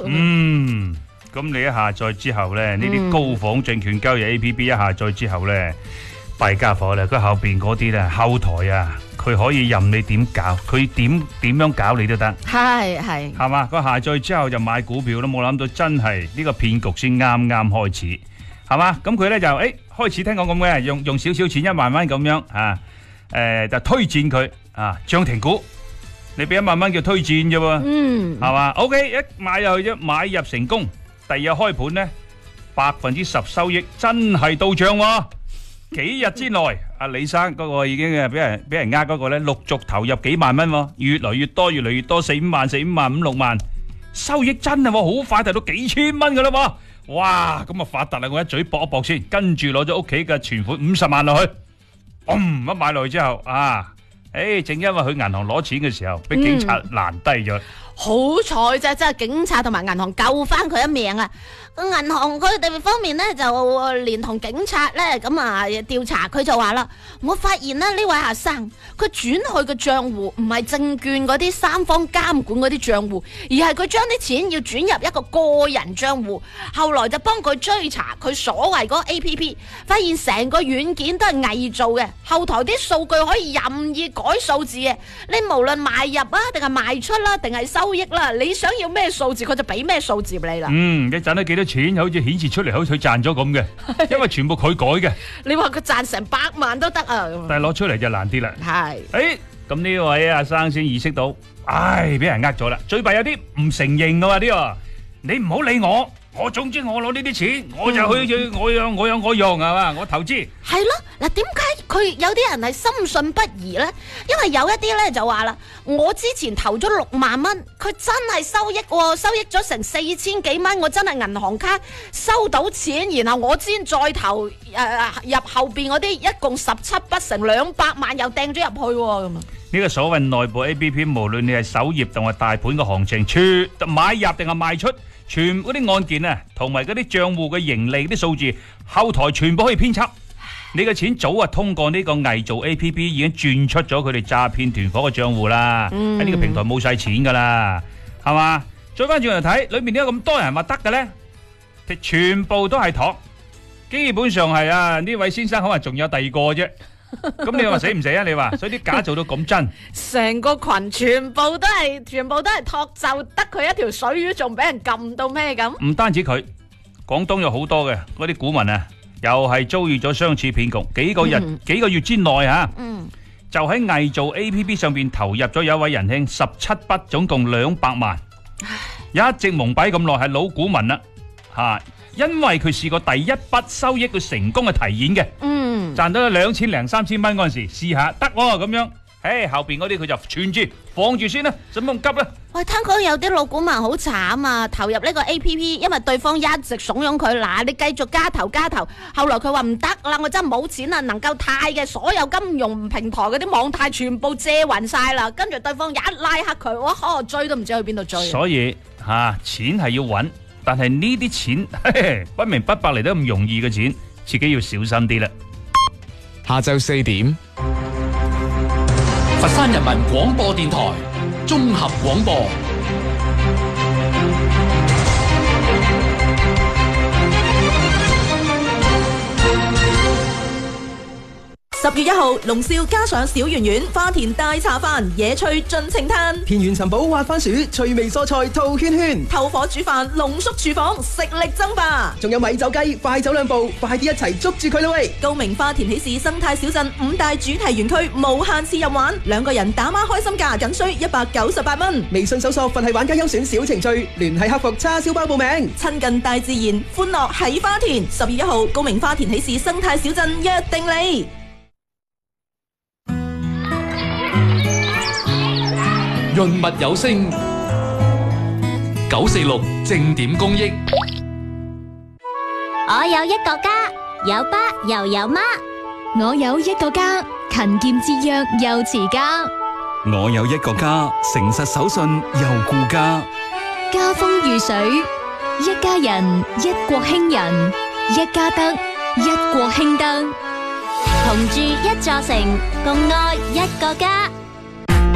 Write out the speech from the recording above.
咁你一下載之後咧，呢啲高仿證券交易 A P P 一下載之後咧，弊家伙啦！佢後邊嗰啲咧後台啊，佢可以任你點搞，佢點樣搞你都得。係嘛？佢下載之後就買股票都冇諗到，真係呢個騙局先啱啱開始，係嘛？咁佢咧就開始聽講咁嘅，用少少錢1萬蚊咁樣啊，就推薦佢啊漲停股。你俾1萬蚊叫推薦啫喎，係嘛？OK，一買入去啫，買入成功，第二日開盤咧10%收益，真係到賬喎！幾日之內，阿李生嗰個已經俾人呃嗰個咧，陸續投入幾萬蚊喎，越嚟越多，4、5萬、4、5萬、5、6萬，收益真係喎，好快達到幾千蚊噶啦喎！哇，咁啊發達啦！我一嘴搏一搏先，跟住攞咗屋企嘅存款50萬落去，一買落去之後啊！正因為去銀行攞錢嘅時候，俾警察攔低咗。 好彩啫，真係警察同埋銀行救翻佢一命啊！銀行佢哋方面咧就連同警察咧咁啊調查，佢就話啦，我發現咧呢位阿生佢轉去嘅賬戶唔係證券嗰啲三方監管嗰啲賬戶，而係佢將啲錢要轉入一個個人賬戶。後來就幫佢追查佢所謂嗰個 APP， 發現成個軟件都係偽造嘅，後台啲數據可以任意改數字嘅。你無論買入啊，定係賣出啦，定係收益啦，你想要咩數字，佢就俾咩數字你啦。 你賺咗幾多錢，好似顯示出嚟，好似佢賺咗咁嘅，因為全部佢改嘅。你話佢賺成100萬都得啊！ 但係攞出嚟就難啲啦。係，咁呢位阿生先意識到，俾人呃咗啦。最弊有啲唔承認嘅話啲，你唔好理我。我總之我攞呢啲錢，我就去我用係嘛，我投資。係咯， 嗱，點解佢有啲人係深信不疑呢？因為有一啲咧就話啦，我之前投咗6萬蚊，佢真係收益喎，收益咗成4000幾蚊，我真係銀行卡收到錢，然後我先再投入後邊嗰啲，一共17筆成200萬又掟咗入去喎咁啊！ 呢個所謂內部 A P P， 無論你係首頁定係大盤嘅行情，全買入定係賣出，全部嗰啲案件啊，同埋嗰啲賬戶嘅盈利啲數字，後台全部可以編輯。你嘅錢早通過呢個偽造 A P P 已經轉出咗佢哋詐騙團伙嘅賬戶啦，喺呢個平台冇晒錢噶啦，係嘛？再翻轉嚟睇，裏面點解咁多人話得嘅呢？全部都係托，基本上係呢位先生可能仲有第二個啫。咁你話死唔死啊？你話，所以啲假做到咁真， 成個群全部都係托，就得佢一條水魚，仲俾人撳到咩咁？ 唔單止佢，廣東有好多嘅嗰啲股民啊，又係遭遇咗相似騙局。幾個月之內就喺偽造 A P P 上邊投入咗有一位仁兄17筆，總共200萬，一直蒙蔽咁耐，係老股民啦吓。因為佢試過第一筆收益，佢成功嘅提現嘅，賺到2000零3000蚊嗰陣時，試下得咁樣，後邊嗰啲佢就存住放住先啦，使乜咁急咧？ 喂，聽講有啲老股民好慘啊，投入呢個 A P P， 因為對方一直慫恿佢，嗱你繼續加投，後來佢話唔得啦，我真係冇錢啦，能夠貸嘅所有金融平台嗰啲網貸全部借匀晒啦，跟住對方一拉黑佢，我追都唔知去邊度追。所以錢係要搵。但係呢啲錢不明不白嚟得咁容易嘅錢，自己要小心啲啦。 下晝4點， 佛山人民廣播電台綜合廣播。 10月1號，龍少加上小圓圓花田大茶飯，野趣盡情嘆， 田園尋寶挖番薯，趣味蔬菜套圈圈， 透火煮飯濃縮廚房，食力爭霸， 仲有米酒雞，快走兩步，快啲一齊捉住佢啦喂！ 高明花田喜事生態小鎮5大主題園區無限次任玩，2個人打孖開心價僅需198蚊。 微信搜索佛系玩家優選小程序，聯繫客服叉燒包報名， 親近大自然，歡樂喺花田。10月1號，高明花田喜事生態小鎮約定你。 潤物有聲946正點公益。 我有一個家，有爸又有媽。 我有一個家，勤儉節約又持家。 我有一個家，誠實守信又顧家。 家風如水，一家人一國興仁，一家得一國興德。 同住一座城，共愛一個家。